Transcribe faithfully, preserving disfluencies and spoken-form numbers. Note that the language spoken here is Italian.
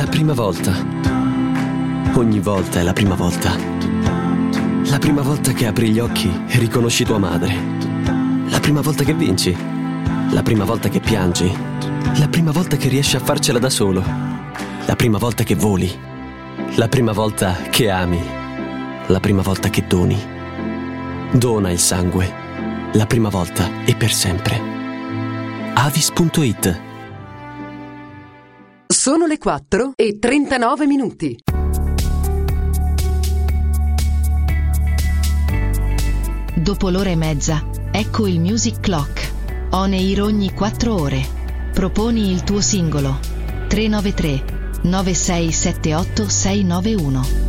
La prima volta. Ogni volta è la prima volta. La prima volta che apri gli occhi e riconosci tua madre. La prima volta che vinci. La prima volta che piangi. La prima volta che riesci a farcela da solo. La prima volta che voli. La prima volta che ami. La prima volta che doni. Dona il sangue. La prima volta e per sempre. Avis punto it. Sono le quattro e trentanove minuti. Dopo l'ora e mezza, ecco il Music Clock. On air ogni quattro ore. Proponi il tuo singolo. tre nove tre nove sei sette otto sei nove uno.